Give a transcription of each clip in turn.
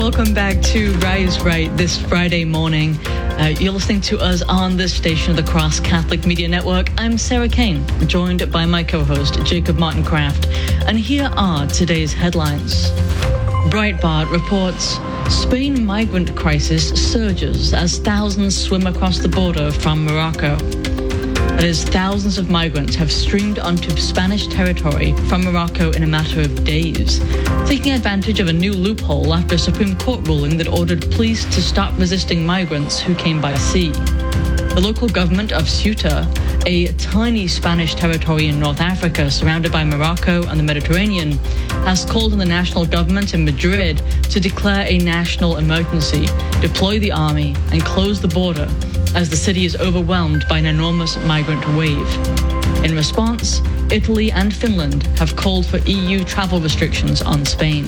welcome back to Rise Right this Friday morning. You're listening to us on this station of the Cross Catholic Media Network. I'm Sarah Kane, joined by my co-host, Jacob Martin Kraft. And here are today's headlines. Breitbart reports Spain migrant crisis surges as thousands swim across the border from Morocco. That is, thousands of migrants have streamed onto Spanish territory from Morocco in a matter of days, taking advantage of a new loophole after a Supreme Court ruling that ordered police to stop resisting migrants who came by sea. The local government of Ceuta, a tiny Spanish territory in North Africa surrounded by Morocco and the Mediterranean, has called on the national government in Madrid to declare a national emergency, deploy the army, and close the border as the city is overwhelmed by an enormous migrant wave. In response, Italy and Finland have called for EU travel restrictions on Spain.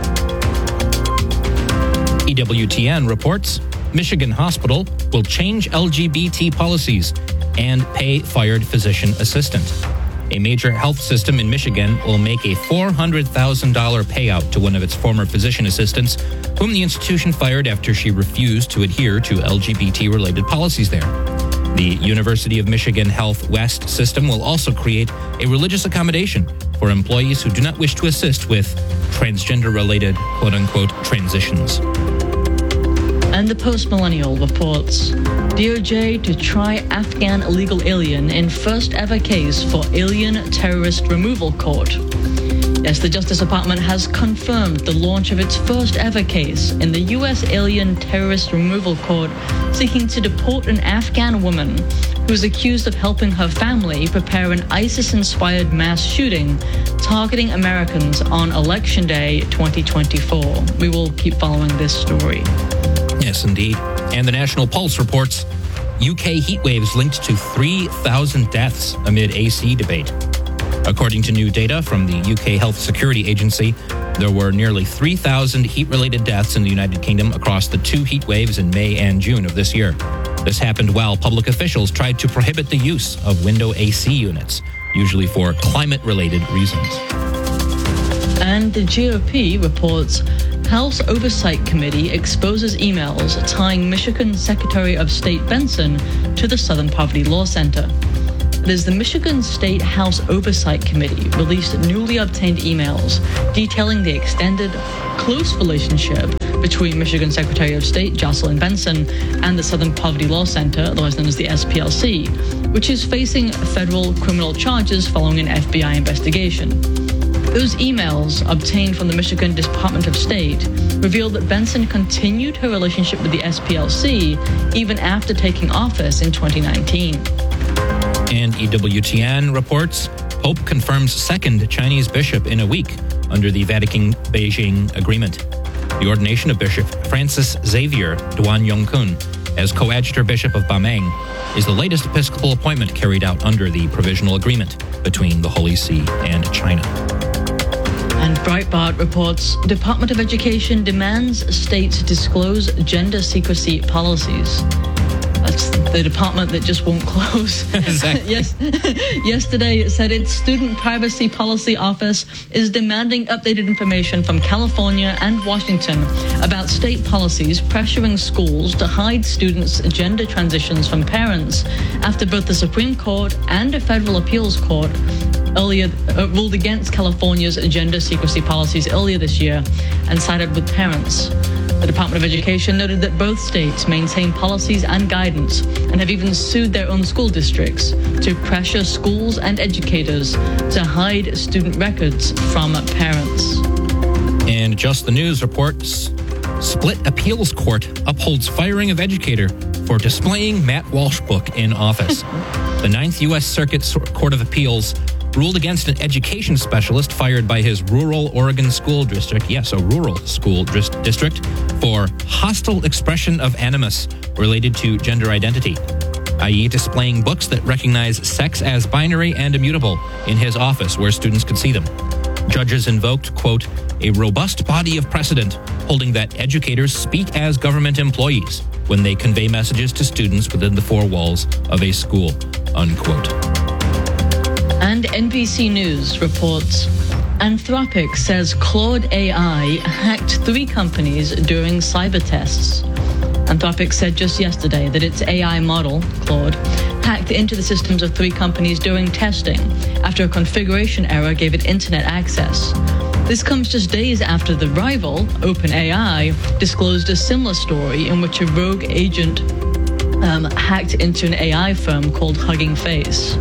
EWTN reports Michigan Hospital will change LGBT policies and pay fired physician assistant. A major health system in Michigan will make a $400,000 payout to one of its former physician assistants, whom the institution fired after she refused to adhere to LGBT-related policies there. The University of Michigan Health West system will also create a religious accommodation for employees who do not wish to assist with transgender-related, quote-unquote, transitions. And the Post-Millennial reports DOJ to try Afghan illegal alien in first ever case for Alien Terrorist Removal Court. Yes, the Justice Department has confirmed the launch of its first ever case in the U.S. Alien Terrorist Removal Court, seeking to deport an Afghan woman who is accused of helping her family prepare an ISIS-inspired mass shooting targeting Americans on Election Day 2024. We will keep following this story. Yes, indeed. And the National Pulse reports UK heat waves linked to 3,000 deaths amid AC debate. According to new data from the UK Health Security Agency, there were nearly 3,000 heat-related deaths in the United Kingdom across the two heat waves in May and June of this year. This happened while public officials tried to prohibit the use of window AC units, usually for climate-related reasons. And the GOP reports House Oversight Committee exposes emails tying Michigan Secretary of State Benson to the Southern Poverty Law Center. It is the Michigan State House Oversight Committee released newly obtained emails detailing the extended, close relationship between Michigan Secretary of State Jocelyn Benson and the Southern Poverty Law Center, otherwise known as the SPLC, which is facing federal criminal charges following an FBI investigation. Those emails, obtained from the Michigan Department of State, revealed that Benson continued her relationship with the SPLC even after taking office in 2019. And EWTN reports Pope confirms second Chinese bishop in a week under the Vatican-Beijing agreement. The ordination of Bishop Francis Xavier Duan Yongkun as coadjutor bishop of Bameng is the latest episcopal appointment carried out under the provisional agreement between the Holy See and China. And Breitbart reports Department of Education demands states disclose gender secrecy policies. That's the department that just won't close. Exactly. Yesterday, it said its Student Privacy Policy Office is demanding updated information from California and Washington about state policies pressuring schools to hide students' gender transitions from parents after both the Supreme Court and a federal appeals court earlier ruled against California's gender secrecy policies earlier this year and sided with parents. The Department of Education noted that both states maintain policies and guidance and have even sued their own school districts to pressure schools and educators to hide student records from parents. And Just the News reports Split Appeals Court upholds firing of educator for displaying Matt Walsh book in office. The 9th U.S. Circuit Court of Appeals ruled against an education specialist fired by his rural Oregon school district, yes, a rural school district, for hostile expression of animus related to gender identity, i.e. displaying books that recognize sex as binary and immutable in his office where students could see them. Judges invoked, quote, a robust body of precedent holding that educators speak as government employees when they convey messages to students within the four walls of a school, unquote. And NBC News reports Anthropic says Claude AI hacked 3 companies during cyber tests. Anthropic said just yesterday that its AI model, Claude, hacked into the systems of 3 companies during testing after a configuration error gave it internet access. This comes just days after the rival, OpenAI, disclosed a similar story in which a rogue agent hacked into an AI firm called Hugging Face.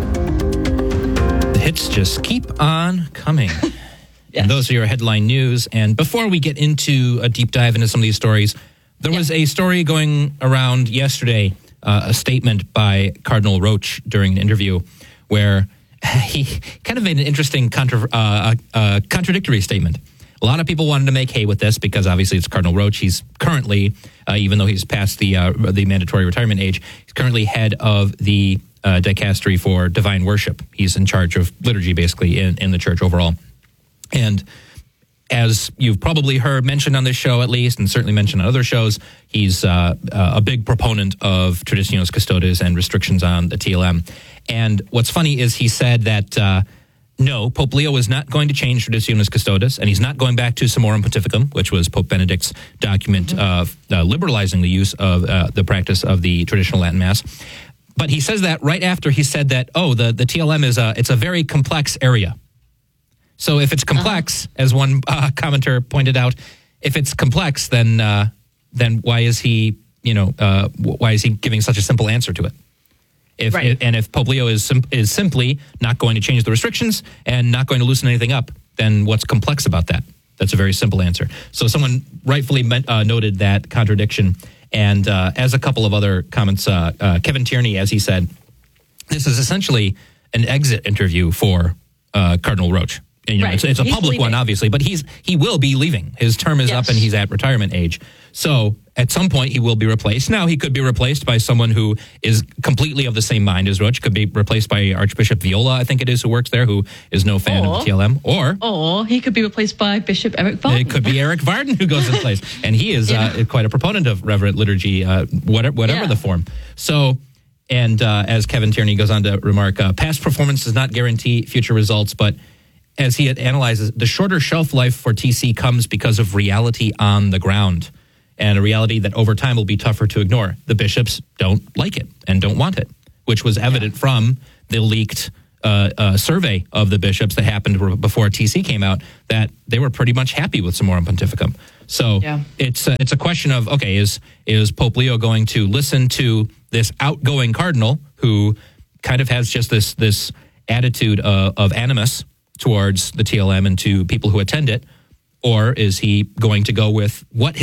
The hits just keep on coming. Yes. And those are your headline news. And before we get into a deep dive into some of these stories, there was a story going around yesterday, a statement by Cardinal Roach during an interview where he kind of made an interesting contradictory statement. A lot of people wanted to make hay with this because obviously it's Cardinal Roach. He's currently, even though he's past the mandatory retirement age, he's currently head of the dicastery for divine worship. He's in charge of liturgy basically in the church overall. And as you've probably heard mentioned on this show at least, and certainly mentioned on other shows, he's a big proponent of Traditionis Custodes and restrictions on the TLM. And what's funny is he said that, no, Pope Leo is not going to change Traditionis Custodes, and he's not going back to Summorum Pontificum, which was Pope Benedict's document of liberalizing the use of the practice of the traditional Latin Mass. But he says that right after he said that, the TLM it's a very complex area. So if it's complex, as one commenter pointed out, if it's complex, then why is he giving such a simple answer to it? If Pope Leo is simply not going to change the restrictions and not going to loosen anything up, then what's complex about that? That's a very simple answer. So someone rightfully noted that contradiction. And as a couple of other comments, Kevin Tierney, as he said, this is essentially an exit interview for Cardinal Roach. And, it's a public one, obviously, but he will be leaving. His term is up and he's at retirement age. So at some point he will be replaced. Now he could be replaced by someone who is completely of the same mind as Roach. Could be replaced by Archbishop Viola, I think it is, who works there, who is no fan of the TLM. Or he could be replaced by Bishop Eric Varden. It could be Eric Varden who goes in place. And he is quite a proponent of reverent liturgy, whatever the form. So, and as Kevin Tierney goes on to remark, past performance does not guarantee future results, but as he analyzes, the shorter shelf life for TC comes because of reality on the ground, and a reality that over time will be tougher to ignore. The bishops don't like it and don't want it, which was evident from the leaked survey of the bishops that happened before TC came out, that they were pretty much happy with Summorum Pontificum. So it's a question of, okay, is Pope Leo going to listen to this outgoing cardinal who kind of has just this attitude of animus towards the TLM and to people who attend it, or is he going to go with what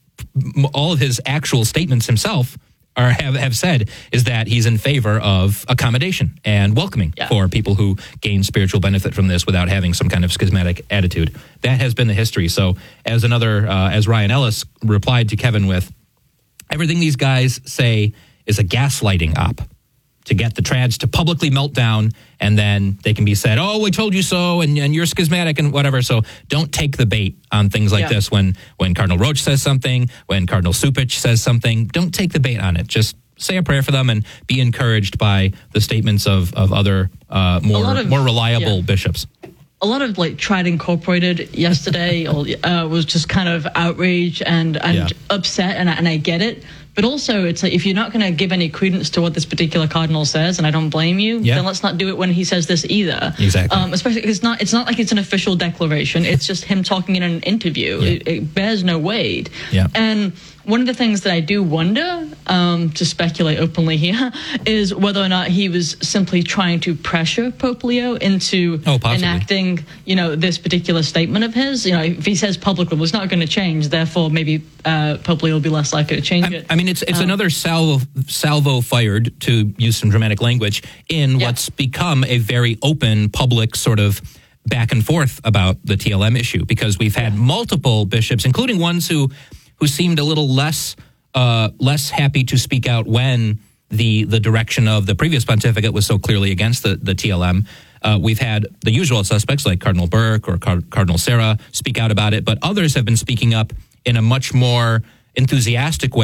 all of his actual statements himself have said, is that he's in favor of accommodation and welcoming for people who gain spiritual benefit from this without having some kind of schismatic attitude. That has been the history. So as Ryan Ellis replied to Kevin with, everything these guys say is a gaslighting op to get the trads to publicly melt down, and then they can be said, oh, we told you so, and you're schismatic and whatever. So don't take the bait on things like this. When Cardinal Roach says something, when Cardinal Cupich says something, don't take the bait on it. Just say a prayer for them and be encouraged by the statements of other more reliable bishops. A lot of Trad Incorporated yesterday was just kind of outraged and upset, and I get it. But also, it's like, if you're not going to give any credence to what this particular cardinal says, and I don't blame you, then let's not do it when he says this either. Exactly. Especially because it's not like it's an official declaration. It's just him talking in an interview. It bears no weight. Yeah. And one of the things that I do wonder, to speculate openly here, is whether or not he was simply trying to pressure Pope Leo into enacting, this particular statement of his. If he says publicly, well, it's not going to change, therefore maybe Pope Leo will be less likely to change it. I mean, it's another salvo fired, to use some dramatic language, in what's become a very open, public sort of back and forth about the TLM issue, because we've had multiple bishops, including ones who seemed a little less happy to speak out when the direction of the previous pontificate was so clearly against the TLM. We've had the usual suspects like Cardinal Burke or Cardinal Sarah speak out about it, but others have been speaking up in a much more enthusiastic way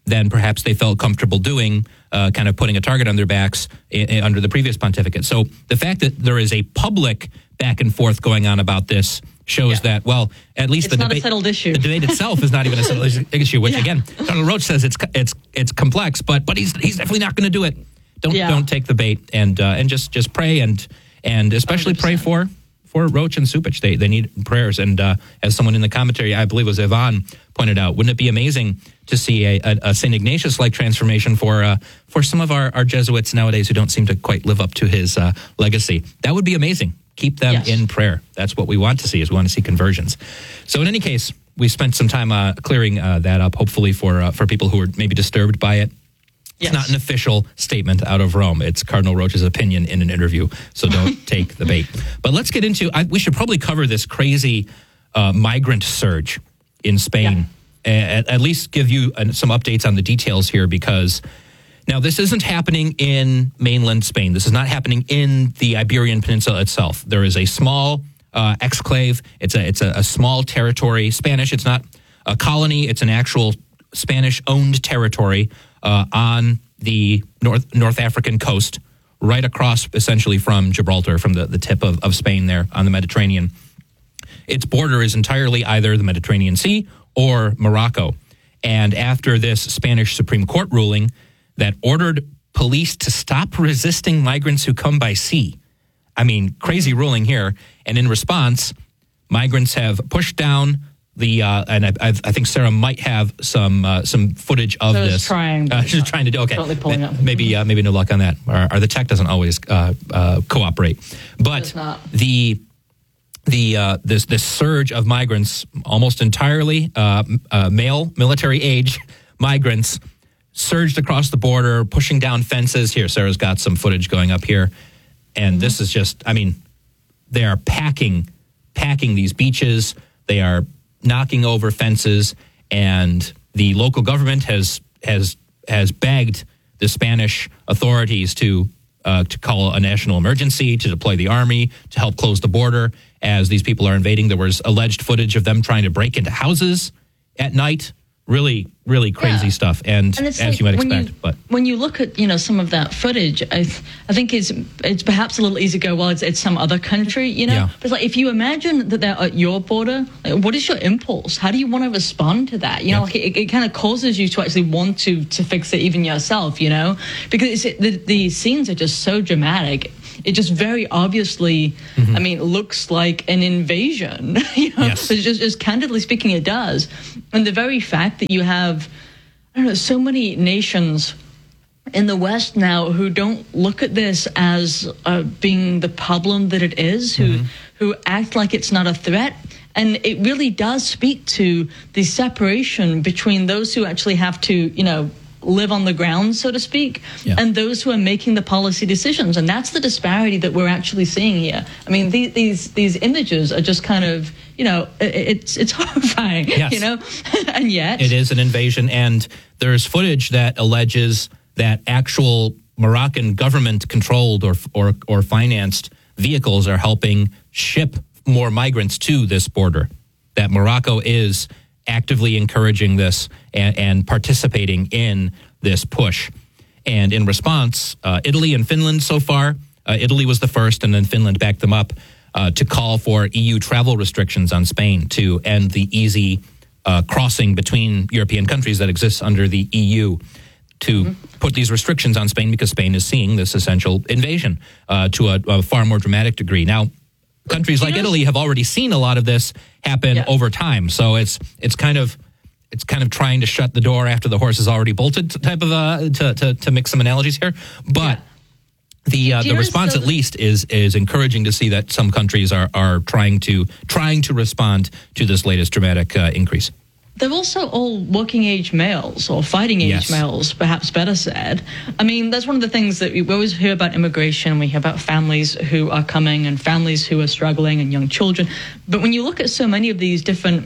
than perhaps they felt comfortable doing, kind of putting a target on their backs under the previous pontificate. So the fact that there is a public back and forth going on about this shows that, well, at least it's not a settled issue. The debate itself is not even a settled issue, which, again, Cardinal Roach says it's complex, but he's definitely not going to do it. Don't take the bait, and just pray, and especially 100%. Pray for Roach and Cupich. They need prayers. And as someone in the commentary, I believe it was Ivan, pointed out, wouldn't it be amazing to see a St. Ignatius-like transformation for some of our Jesuits nowadays who don't seem to quite live up to his legacy? That would be amazing. Keep them in prayer. That's what we want to see, is we want to see conversions. So in any case, we spent some time clearing that up, hopefully for people who are maybe disturbed by it. It's not an official statement out of Rome. It's Cardinal Roach's opinion in an interview, so don't take the bait. But let's get into, we should probably cover this crazy migrant surge in Spain. At least give you some updates on the details here, because now this isn't happening in mainland Spain. This is not happening in the Iberian Peninsula itself. There is a small exclave. It's a small territory. Spanish. It's not a colony. It's an actual Spanish-owned territory on the North African coast, right across essentially from Gibraltar, from the tip of Spain there on the Mediterranean. Its border is entirely either the Mediterranean Sea or Morocco. And after this Spanish Supreme Court ruling that ordered police to stop resisting migrants who come by sea, I mean, crazy ruling here. And in response, migrants have pushed down and I think Sarah might have some footage of this. She's trying to do. Okay, totally pulling up. Maybe no luck on that. Or the tech doesn't always cooperate. But this surge of migrants, almost entirely male, military age migrants, surged across the border, pushing down fences. Here, Sarah's got some footage going up here, and this is just. I mean, they are packing these beaches. They are knocking over fences, and the local government has begged the Spanish authorities to call a national emergency, to deploy the army, to help close the border as these people are invading. There was alleged footage of them trying to break into houses at night. Really, really crazy stuff, and as like, you might expect. But when you look at some of that footage, I think it's perhaps a little easy to go, well, it's some other country, But it's like, if you imagine that they're at your border, like, what is your impulse? How do you want to respond to that? Like it kind of causes you to actually want to fix it even yourself, because the scenes are just so dramatic. It just very obviously, I mean, looks like an invasion. Yes. So just candidly speaking, it does. And the very fact that you have, so many nations in the West now who don't look at this as being the problem that it is, who act like it's not a threat. And it really does speak to the separation between those who actually have to, live on the ground, so to speak, and those who are making the policy decisions. And that's the disparity that we're actually seeing here. I mean, these images are just kind of, it's horrifying, and yet it is an invasion. And there's footage that alleges that actual Moroccan government controlled or financed vehicles are helping ship more migrants to this border, that Morocco is actively encouraging this and participating in this push. And in response, Italy and Finland so far, Italy was the first, and then Finland backed them up to call for EU travel restrictions on Spain to end the easy crossing between European countries that exists under the EU, to put these restrictions on Spain because Spain is seeing this essential invasion to a far more dramatic degree. Now, countries like Italy have already seen a lot of this happen over time, so it's kind of trying to shut the door after the horse has already bolted, type of to mix some analogies here. But the response at least is encouraging to see that some countries are trying to respond to this latest dramatic increase. They're also all working-age males, or fighting-age males, perhaps better said. I mean, that's one of the things that we always hear about immigration. We hear about families who are coming and families who are struggling and young children. But when you look at so many of these different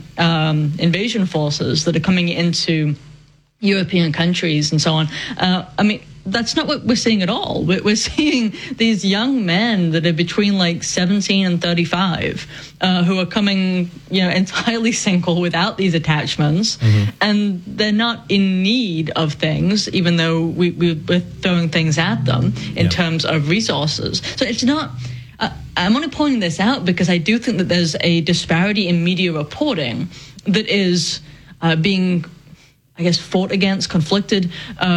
invasion forces that are coming into European countries and so on, I mean, that's not what we're seeing at all. We're seeing these young men that are between like 17 and 35 who are coming, entirely single without these attachments, and they're not in need of things, even though we're throwing things at them in terms of resources. So it's not. I'm only pointing this out because I do think that there's a disparity in media reporting that is being, I guess, fought against, conflicted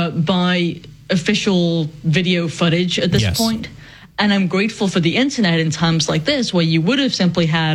by official video footage at this point. And I'm grateful for the internet in times like this, where you would have simply had,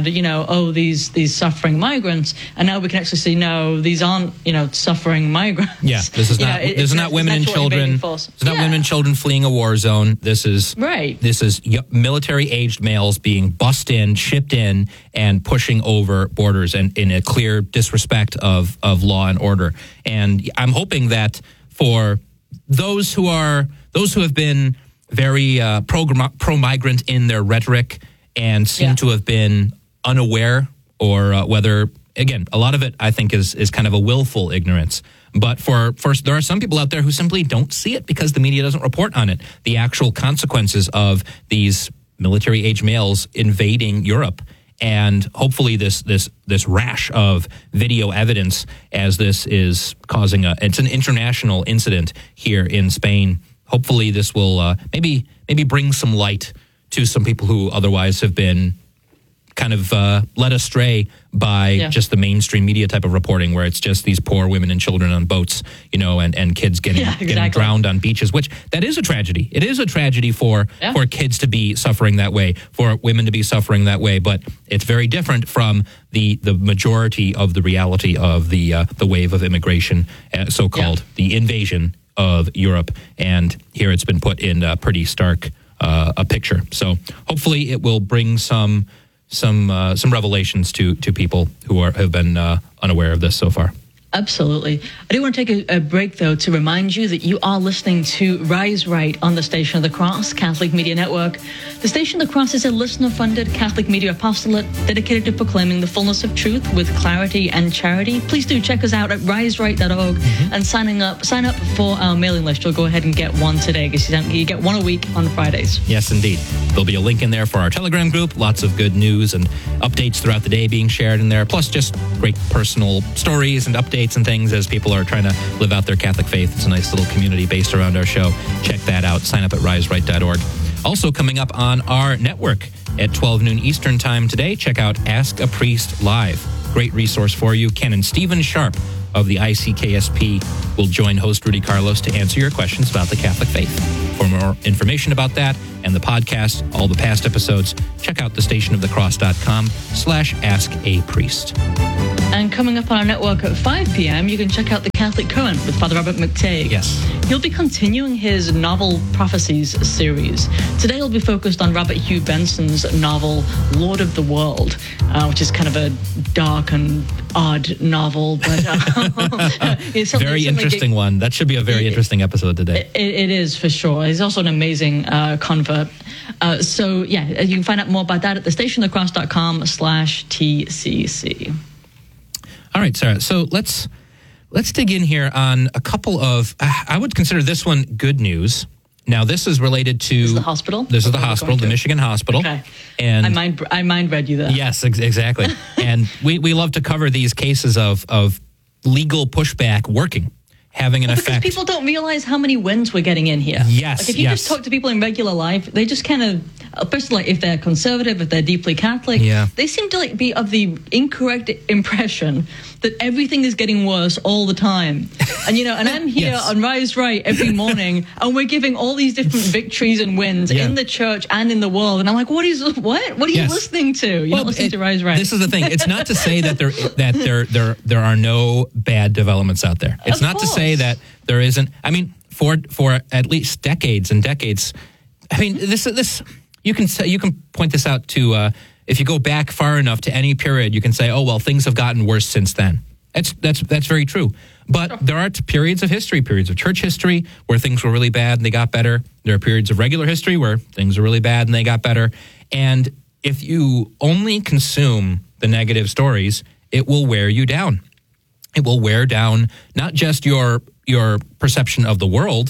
these suffering migrants, and now we can actually see, no, these aren't, suffering migrants. Yeah, this is not. This is not women and children. It's not women and children fleeing a war zone. This is right. This is military-aged males being bussed in, shipped in, and pushing over borders, and in a clear disrespect of law and order. And I'm hoping that for those who have been very pro-migrant in their rhetoric and seem to have been unaware, or whether, again, a lot of it I think is kind of a willful ignorance. But there are some people out there who simply don't see it because the media doesn't report on it. The actual consequences of these military-age males invading Europe. And hopefully this rash of video evidence, as this is causing it's an international incident here in Spain. Hopefully this will maybe bring some light to some people who otherwise have been kind of led astray by just the mainstream media type of reporting, where it's just these poor women and children on boats, and kids getting drowned on beaches, which that is a tragedy. It is a tragedy for kids to be suffering that way, for women to be suffering that way. But it's very different from the majority of the reality of the wave of immigration, so-called the invasion of Europe. And here it's been put in a pretty stark a picture. So hopefully it will bring some revelations to people who have been unaware of this so far. Absolutely. I do want to take a break, though, to remind you that you are listening to Rise Right on the Station of the Cross, Catholic Media Network. The Station of the Cross is a listener-funded Catholic media apostolate dedicated to proclaiming the fullness of truth with clarity and charity. Please do check us out at riseright.org and sign up for our mailing list. You'll go ahead and get one today, because you get one a week on Fridays. Yes, indeed. There'll be a link in there for our Telegram group. Lots of good news and updates throughout the day being shared in there, plus just great personal stories and updates and things as people are trying to live out their Catholic faith. It's a nice little community based around our show. Check that out. Sign up at riseright.org. Also coming up on our network at 12 noon Eastern time today, check out Ask a Priest Live. Great resource for you. Canon Stephen Sharp of the ICKSP will join host Rudy Carlos to answer your questions about the Catholic faith. For more information about that and the podcast, all the past episodes, check out thestationofthecross.com/askapriest. And coming up on our network at 5 p.m., you can check out The Catholic Current with Father Robert McTague. Yes. He'll be continuing his novel Prophecies series. Today he'll be focused on Robert Hugh Benson's novel Lord of the World, which is kind of a dark and odd novel, but it's very interesting one. That should be a very interesting episode today. It is, for sure. He's also an amazing convert. So you can find out more about that at thestationofthecross.com/TCC. All right, Sarah. So let's dig in here on a couple of, I would consider this one good news. Now, this is related to... This is the hospital? This is the hospital, the Michigan Hospital. Okay. And I mind read you that. Yes, exactly. And we love to cover these cases of legal pushback working, having an effect. Because people don't realize how many wins we're getting in here. Yes, Like if you just talk to people in regular life, they just kind of, especially like if they're conservative, if they're deeply Catholic, they seem to be of the incorrect impression that everything is getting worse all the time. And and I'm here on Rise Right every morning, and we're giving all these different victories and wins in the church and in the world. And I'm like, what are you listening to? You're not listening to Rise Right. This is the thing. It's not to say that there are no bad developments out there. It's not to say that there isn't. I mean, for at least decades and decades. I mean, this you can point this out to if you go back far enough to any period, you can say, oh well, things have gotten worse since then. That's very true. But there are periods of history, periods of church history where things were really bad and they got better. There are periods of regular history where things are really bad and they got better. And if you only consume the negative stories, it will wear you down. It will wear down not just your perception of the world,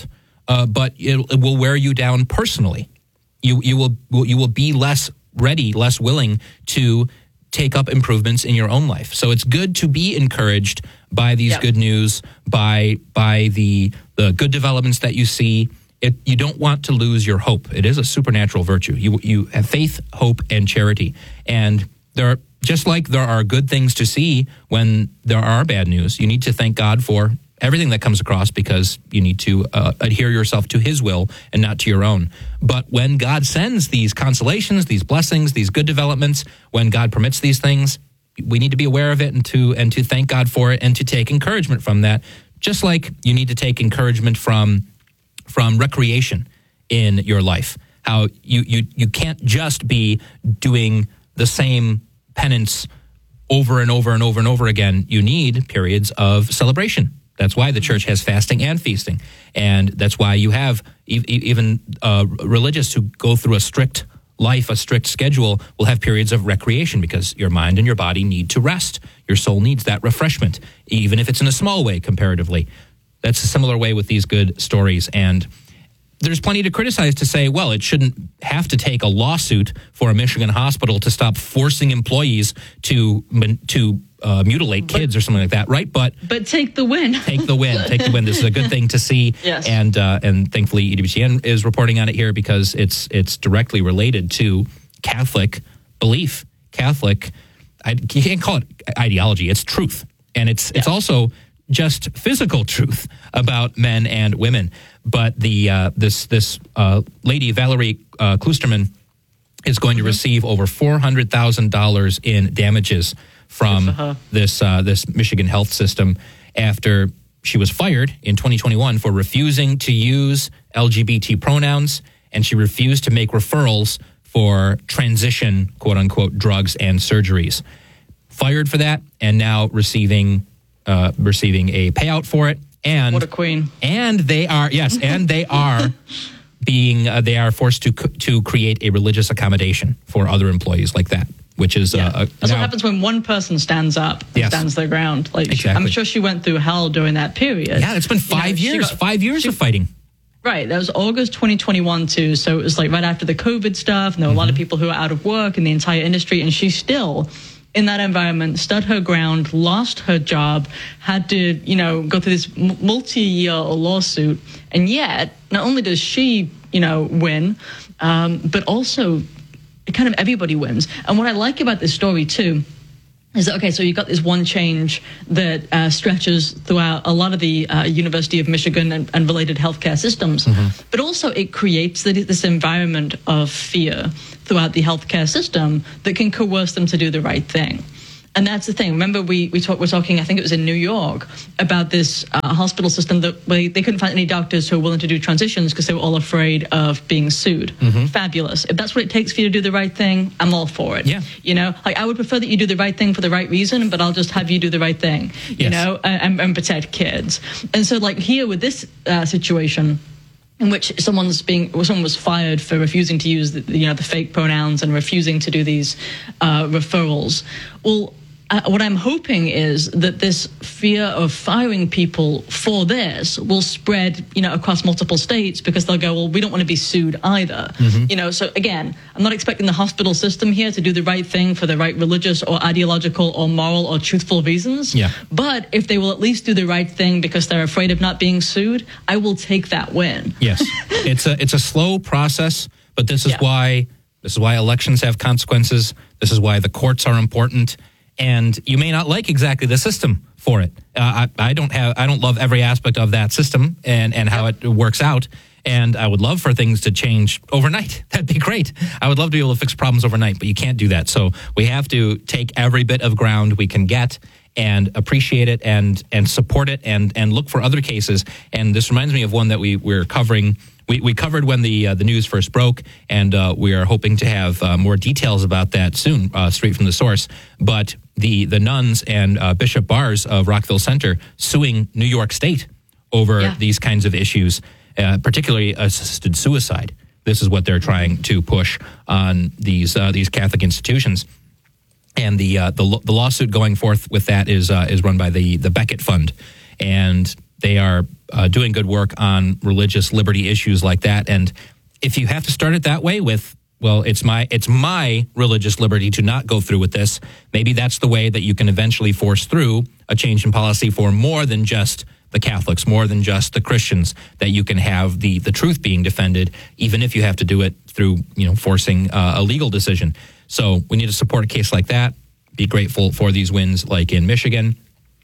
but it will wear you down personally. You will be less ready, less willing to take up improvements in your own life. So it's good to be encouraged by these good news, by the good developments that you see. You don't want to lose your hope. It is a supernatural virtue. You have faith, hope, and charity. And just like there are good things to see when there are bad news, you need to thank God for everything that comes across, because you need to adhere yourself to his will and not to your own. But when God sends these consolations, these blessings, these good developments, when God permits these things, we need to be aware of it and to thank God for it and to take encouragement from that. Just like you need to take encouragement from recreation in your life. How you can't just be doing the same penance over and over and over and over again. You need periods of celebration. That's why the church has fasting and feasting. And that's why you have even religious who go through a strict life, a strict schedule, will have periods of recreation, because your mind and your body need to rest. Your soul needs that refreshment, even if it's in a small way comparatively. That's a similar way with these good stories. And there's plenty to criticize, to say, well, it shouldn't have to take a lawsuit for a Michigan hospital to stop forcing employees to mutilate kids or something like that, right? But take the win. Take the win. Take the win. This is a good thing to see. Yes. And thankfully EWTN is reporting on it here, because it's directly related to Catholic belief. Catholic, you can't call it ideology. It's truth. And it's also just physical truth about men and women. But this lady, Valerie Klusterman, is going to receive over $400,000 in damages from this Michigan health system after she was fired in 2021 for refusing to use LGBT pronouns, and she refused to make referrals for transition, quote unquote, drugs and surgeries. Fired for that, and now receiving a payout for it. And what a queen! And they are they are forced to create a religious accommodation for other employees like that, which is that's what happens when one person stands up and stands their ground. Like, exactly. I'm sure she went through hell during that period. Yeah, it's been 5 years. 5 years of fighting. Right, that was August 2021 too. So it was like right after the COVID stuff, and there were a lot of people who were out of work in the entire industry, and she still, in that environment, stood her ground, lost her job, had to, go through this multi-year lawsuit. And yet, not only does she, win, but also kind of everybody wins. And what I like about this story, too, is that, okay, so you've got this one change that stretches throughout a lot of the University of Michigan and related healthcare systems, but also it creates this environment of fear throughout the healthcare system that can coerce them to do the right thing. And that's the thing. Remember, we're talking, I think it was in New York, about this hospital system that they couldn't find any doctors who were willing to do transitions because they were all afraid of being sued. Fabulous. If that's what it takes for you to do the right thing, I'm all for it. Yeah. I would prefer that you do the right thing for the right reason, but I'll just have you do the right thing, and protect kids. And so, like here with this situation, in which someone was fired for refusing to use the fake pronouns and refusing to do these referrals. Well, what I'm hoping is that this fear of firing people for this will spread, across multiple states, because they'll go, well, we don't want to be sued either. So again, I'm not expecting the hospital system here to do the right thing for the right religious or ideological or moral or truthful reasons. Yeah. But if they will at least do the right thing because they're afraid of not being sued, I will take that win. Yes. It's a slow process, but this is why elections have consequences. This is why the courts are important. And you may not like exactly the system for it. I don't love every aspect of that system and how it works out. And I would love for things to change overnight. That'd be great. I would love to be able to fix problems overnight, but you can't do that. So we have to take every bit of ground we can get and appreciate it and support it and look for other cases. And this reminds me of one that we're covering. We covered when the news first broke, and we are hoping to have more details about that soon, straight from the source. But the nuns and Bishop Bars of Rockville Center suing New York State over these kinds of issues, particularly assisted suicide. This is what they're trying to push on these Catholic institutions. And the lawsuit going forth with that is run by the Beckett Fund, and they are doing good work on religious liberty issues like that. And if you have to start it that way with, well, it's my religious liberty to not go through with this, maybe that's the way that you can eventually force through a change in policy for more than just the Catholics, more than just the Christians, that you can have the truth being defended, even if you have to do it through, forcing a legal decision. So we need to support a case like that, be grateful for these wins like in Michigan,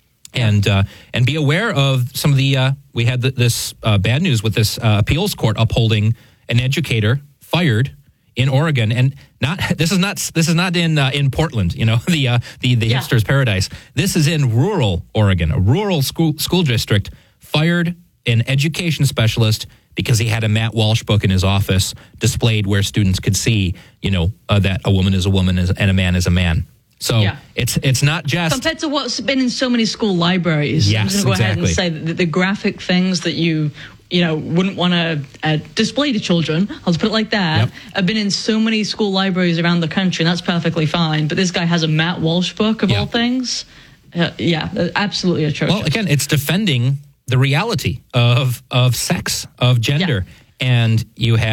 and be aware of some of the, we had this bad news with this appeals court upholding an educator fired in Oregon, and this is not in Portland, the hipster's paradise. This is in rural Oregon. A rural school district fired an education specialist because he had a Matt Walsh book in his office displayed where students could see, that a woman is a woman and a man is a man. So it's not just compared to what's been in so many school libraries. Yes, I'm going to go ahead and exactly. say that the graphic things that you wouldn't want to display to children, I'll just put it like that, have been in so many school libraries around the country, and that's perfectly fine. But this guy has a Matt Walsh book of all things. Absolutely atrocious. Well, again, it's defending the reality of sex, of gender. Yeah. And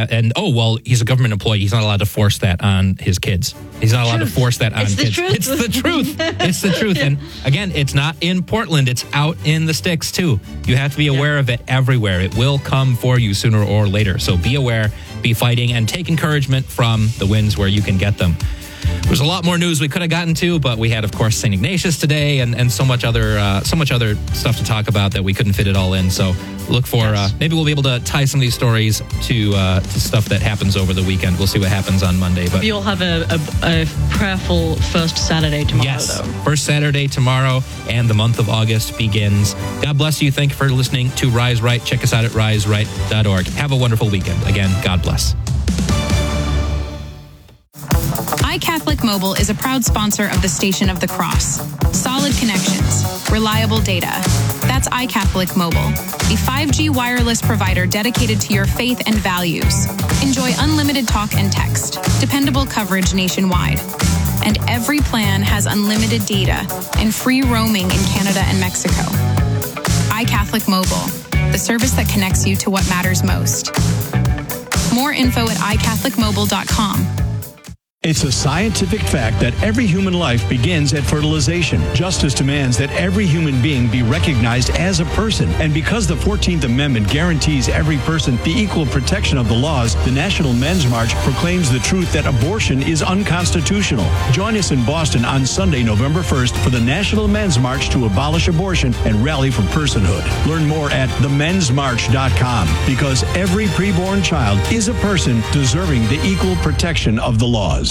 he's a government employee. He's not allowed to force that on his kids. He's not allowed to force that on kids. It's the truth. It's the truth. And again, it's not in Portland. It's out in the sticks too. You have to be aware of it everywhere. It will come for you sooner or later. So be aware, be fighting, and take encouragement from the wins where you can get them. There's a lot more news we could have gotten to, but we had, of course, St. Ignatius today and so much other stuff to talk about that we couldn't fit it all in. So look for maybe we'll be able to tie some of these stories to stuff that happens over the weekend. We'll see what happens on Monday. But you'll have a prayerful first Saturday tomorrow. Yes, though. First Saturday tomorrow, and the month of August begins. God bless you. Thank you for listening to Rise Right. Check us out at riseright.org. Have a wonderful weekend. Again, God bless. iCatholic Mobile is a proud sponsor of the Station of the Cross. Solid connections, reliable data. That's iCatholic Mobile, a 5G wireless provider dedicated to your faith and values. Enjoy unlimited talk and text, dependable coverage nationwide. And every plan has unlimited data and free roaming in Canada and Mexico. iCatholic Mobile, the service that connects you to what matters most. More info at iCatholicMobile.com. It's a scientific fact that every human life begins at fertilization. Justice demands that every human being be recognized as a person. And because the 14th Amendment guarantees every person the equal protection of the laws, the National Men's March proclaims the truth that abortion is unconstitutional. Join us in Boston on Sunday, November 1st for the National Men's March to abolish abortion and rally for personhood. Learn more at themensmarch.com, because every preborn child is a person deserving the equal protection of the laws.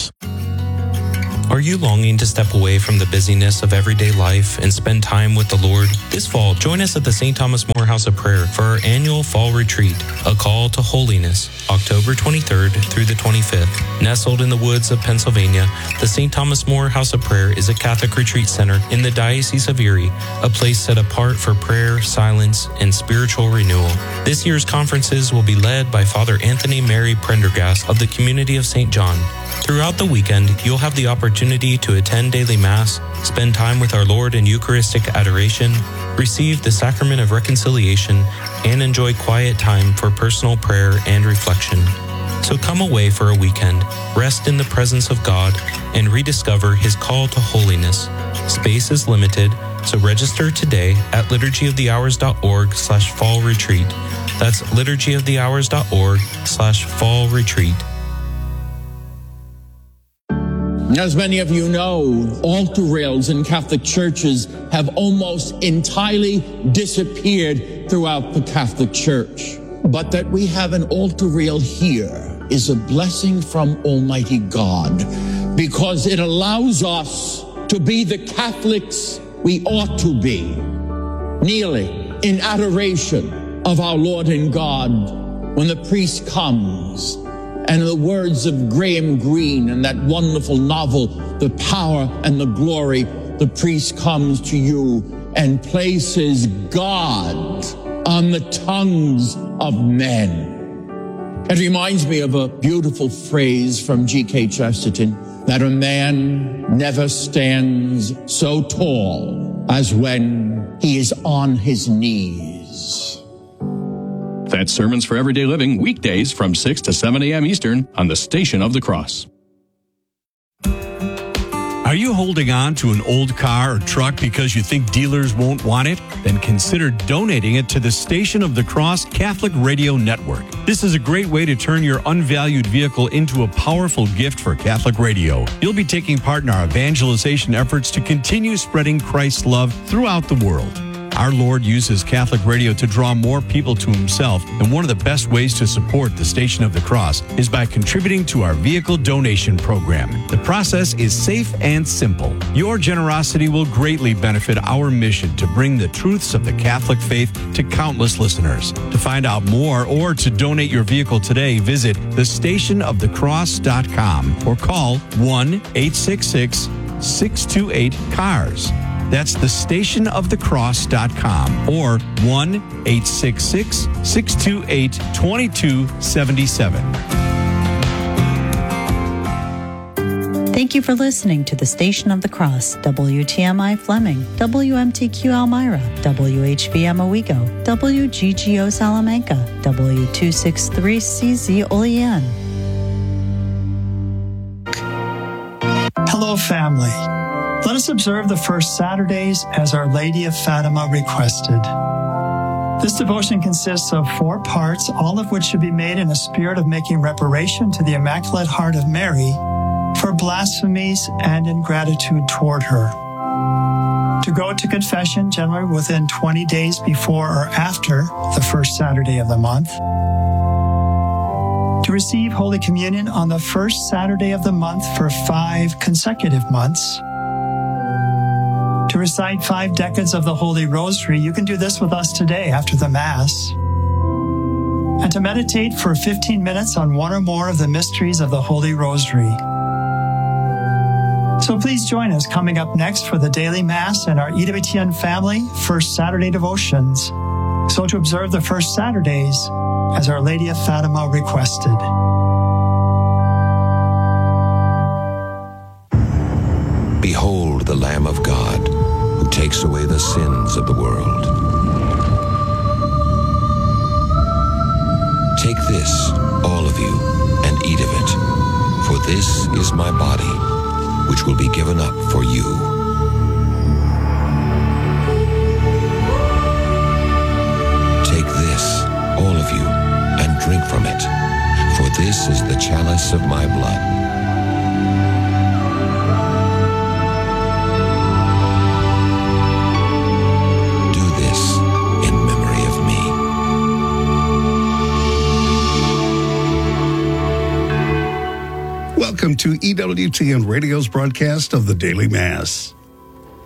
Are you longing to step away from the busyness of everyday life and spend time with the Lord? This fall, join us at the St. Thomas More House of Prayer for our annual Fall Retreat, A Call to Holiness, October 23rd through the 25th. Nestled in the woods of Pennsylvania, the St. Thomas More House of Prayer is a Catholic retreat center in the Diocese of Erie, a place set apart for prayer, silence, and spiritual renewal. This year's conferences will be led by Father Anthony Mary Prendergast of the Community of St. John. Throughout the weekend, you'll have the opportunity to attend daily Mass, spend time with our Lord in Eucharistic adoration, receive the Sacrament of Reconciliation, and enjoy quiet time for personal prayer and reflection. So come away for a weekend, rest in the presence of God, and rediscover His call to holiness. Space is limited, so register today at liturgyofthehours.org/fall retreat. That's liturgyofthehours.org/fall retreat. As many of you know, altar rails in Catholic churches have almost entirely disappeared throughout the Catholic Church. But that we have an altar rail here is a blessing from Almighty God, because it allows us to be the Catholics we ought to be, kneeling in adoration of our Lord and God when the priest comes. And in the words of Graham Greene in that wonderful novel, The Power and the Glory, the priest comes to you and places God on the tongues of men. It reminds me of a beautiful phrase from G.K. Chesterton, that a man never stands so tall as when he is on his knees. That's Sermons for Everyday Living, weekdays from 6 to 7 a.m. Eastern on the Station of the Cross. Are you holding on to an old car or truck because you think dealers won't want it? Then consider donating it to the Station of the Cross Catholic Radio Network. This is a great way to turn your unvalued vehicle into a powerful gift for Catholic radio. You'll be taking part in our evangelization efforts to continue spreading Christ's love throughout the world. Our Lord uses Catholic radio to draw more people to himself, and one of the best ways to support the Station of the Cross is by contributing to our vehicle donation program. The process is safe and simple. Your generosity will greatly benefit our mission to bring the truths of the Catholic faith to countless listeners. To find out more or to donate your vehicle today, visit thestationofthecross.com or call 1-866-628-CARS. That's thestationofthecross.com or 1-866-628-2277. Thank you for listening to the Station of the Cross, WTMI Fleming, WMTQ Elmira, WHBM Owego, WGGO Salamanca, W263CZ Olean. Hello, family. Let us observe the first Saturdays as Our Lady of Fatima requested. This devotion consists of 4 parts, all of which should be made in a spirit of making reparation to the Immaculate Heart of Mary for blasphemies and ingratitude toward her. To go to confession generally within 20 days before or after the first Saturday of the month. To receive Holy Communion on the first Saturday of the month for 5 consecutive months. To recite 5 decades of the Holy Rosary. You can do this with us today after the Mass. And to meditate for 15 minutes on one or more of the mysteries of the Holy Rosary. So please join us coming up next for the daily Mass and our EWTN family First Saturday devotions. So to observe the first Saturdays as Our Lady of Fatima requested. Behold the Lamb of God, who takes away the sins of the world. Take this, all of you, and eat of it, for this is my body, which will be given up for you. Take this, all of you, and drink from it, for this is the chalice of my blood. Welcome to EWTN Radio's broadcast of the Daily Mass.